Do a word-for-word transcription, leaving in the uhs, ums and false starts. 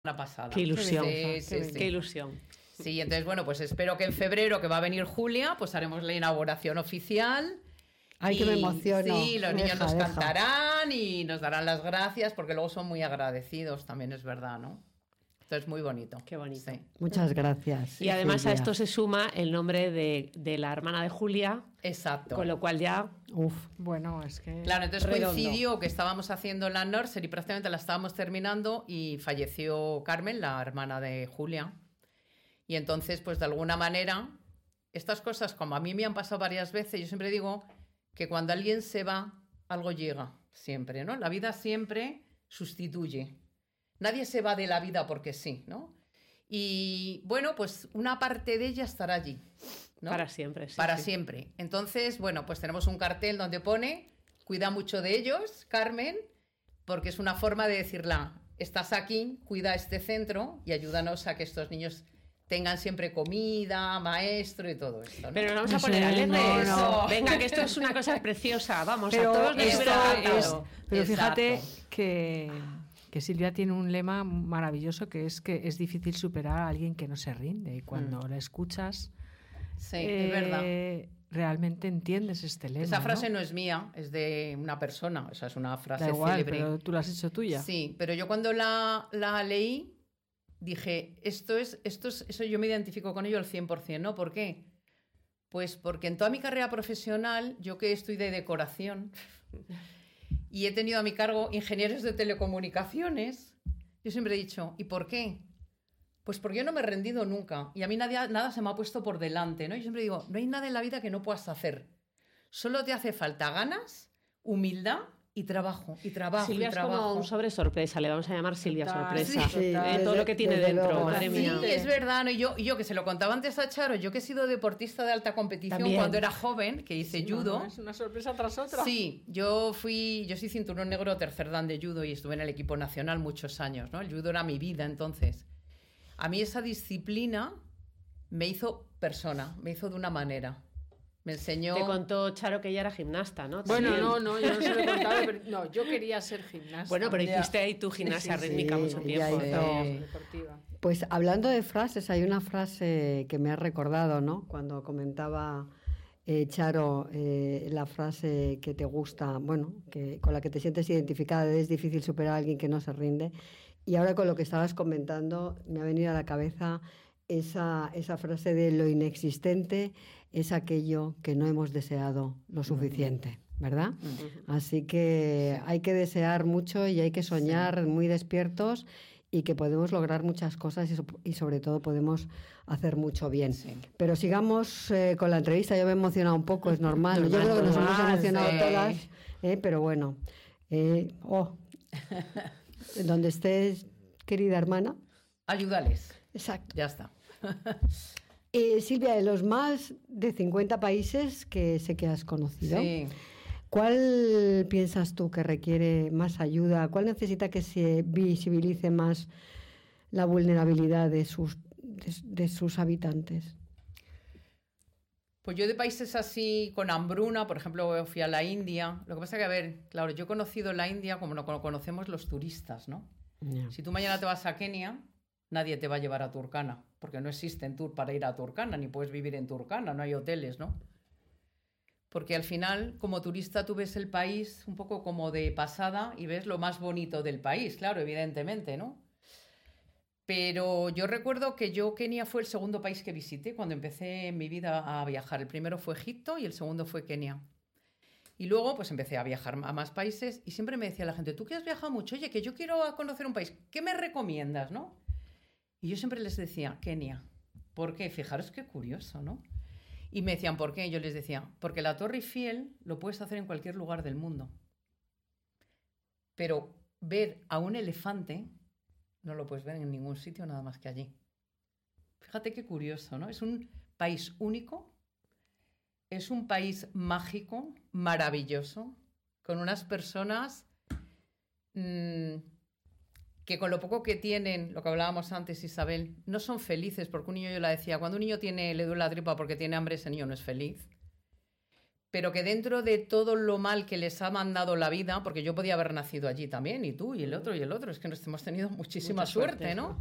pasada. Qué ilusión, sí, sí, qué, sí. qué ilusión. Sí, entonces, bueno, pues espero que en febrero, que va a venir Julia, pues haremos la inauguración oficial. Ay, y, que me emociono. Sí, los niños deja, nos deja. cantarán y nos darán las gracias, porque luego son muy agradecidos, también es verdad, ¿no? Entonces, muy bonito. Qué bonito. Sí. Muchas gracias. Y además Silvia. a esto se suma el nombre de, de la hermana de Julia, Exacto. con lo cual ya... Uf. Bueno, es que... Claro, entonces Redondo. coincidió que estábamos haciendo la nursery, prácticamente la estábamos terminando y falleció Carmen, la hermana de Julia. Y entonces, pues de alguna manera, estas cosas, como a mí me han pasado varias veces, yo siempre digo que cuando alguien se va, algo llega, siempre, ¿no? La vida siempre sustituye. Nadie se va de la vida porque sí, ¿no? Y bueno, pues una parte de ella estará allí, ¿no? Para siempre, sí, Para sí. siempre. Entonces, bueno, pues tenemos un cartel donde pone, cuida mucho de ellos, Carmen, porque es una forma de decirla, estás aquí, cuida este centro y ayúdanos a que estos niños tengan siempre comida, maestro y todo esto, ¿no? Pero nos vamos a No poner sé, alegres. no, no. Venga, que esto es una cosa preciosa. Vamos, Pero a todos nos esto hubiera es- encantado. Pero Exacto. fíjate que, que Silvia tiene un lema maravilloso que es que es difícil superar a alguien que no se rinde. Y cuando Mm. la escuchas, Sí, eh, es verdad. realmente entiendes este lema. Esa frase ¿no? no es mía, es de una persona, o sea, es una frase Da igual, célebre. pero tú la has hecho tuya. Sí, pero yo cuando la, la leí dije, esto es, esto es, eso yo me identifico con ello al cien por ciento, ¿no? ¿Por qué? Pues porque en toda mi carrera profesional, yo que estudié decoración y he tenido a mi cargo ingenieros de telecomunicaciones, yo siempre he dicho, ¿y por qué? Pues porque yo no me he rendido nunca y a mí nadie, nada se me ha puesto por delante, ¿no? Yo siempre digo, no hay nada en la vida que no puedas hacer. Solo te hace falta ganas, humildad y trabajo, y trabajo, Silvia y es trabajo. como un sobre sorpresa, le vamos a llamar Silvia Total, sorpresa. sí, Eh, desde- todo lo que tiene desde dentro, luego. madre Sí, mía. es verdad, ¿no? Y yo, y yo que se lo contaba antes a Charo, yo que he sido deportista de alta competición También. cuando era joven, que hice Sí, no, judo. no, es una sorpresa tras otra. Sí, yo fui, yo soy cinturón negro tercer dan de judo y estuve en el equipo nacional muchos años, ¿no? El judo era mi vida entonces. A mí esa disciplina me hizo persona, me hizo de una manera. Me enseñó... Te contó Charo que ella era gimnasta, ¿no? Bueno, También. no, no, yo no se lo he contado, pero no, yo quería ser gimnasta. Bueno, pero Ya. hiciste ahí tu gimnasia Sí, sí, rítmica sí, mucho ya tiempo. hizo- ¿no? Sí. deportiva. Pues hablando de frases, hay una frase que me ha recordado, ¿no? Cuando comentaba eh, Charo eh, la frase que te gusta, bueno, que con la que te sientes identificada, de es difícil superar a alguien que no se rinde. Y ahora con lo que estabas comentando, me ha venido a la cabeza esa, esa frase de lo inexistente es aquello que no hemos deseado lo suficiente, ¿verdad? Así que hay que desear mucho y hay que soñar muy despiertos y que podemos lograr muchas cosas y, so- y sobre todo podemos hacer mucho bien. Sí. Pero sigamos eh, con la entrevista. Yo me he emocionado un poco, es normal. Yo creo que nos hemos normal, emocionado sí. todas, eh, pero bueno. Eh, oh, donde estés, querida hermana. Ayúdales, Exacto. ya está. Eh, Silvia, de los más de cincuenta países que sé que has conocido, Sí. ¿cuál piensas tú que requiere más ayuda? ¿Cuál necesita que se visibilice más la vulnerabilidad de sus, de, de sus habitantes? Pues yo de países así con hambruna, por ejemplo, fui a la India. Lo que pasa que, a ver, claro, yo he conocido la India como lo conocemos los turistas, ¿no? Ya. Si tú mañana te vas a Kenia, nadie te va a llevar a Turkana, porque no existen tour para ir a Turkana, ni puedes vivir en Turkana, no hay hoteles, ¿no? Porque al final, como turista, tú ves el país un poco como de pasada y ves lo más bonito del país, claro, evidentemente, ¿no? Pero yo recuerdo que yo Kenia fue el segundo país que visité cuando empecé en mi vida a viajar. El primero fue Egipto y el segundo fue Kenia. Y luego pues empecé a viajar a más países y siempre me decía la gente, tú que has viajado mucho, oye, que yo quiero conocer un país, ¿qué me recomiendas, no? Y yo siempre les decía, Kenia. ¿Por qué? Fijaros qué curioso, ¿no? Y me decían, ¿por qué? Y yo les decía, porque la Torre Eiffel lo puedes hacer en cualquier lugar del mundo. Pero ver a un elefante no lo puedes ver en ningún sitio nada más que allí. Fíjate qué curioso, ¿no? Es un país único, es un país mágico, maravilloso, con unas personas mmm, que con lo poco que tienen, lo que hablábamos antes, Isabel, no son felices, porque un niño, yo la decía, cuando un niño tiene, le duele la tripa porque tiene hambre, ese niño no es feliz. pero que dentro de todo lo mal que les ha mandado la vida, porque yo podía haber nacido allí también, y tú, y el otro, y el otro, es que nos hemos tenido muchísima Mucha suerte, suerte, ¿no?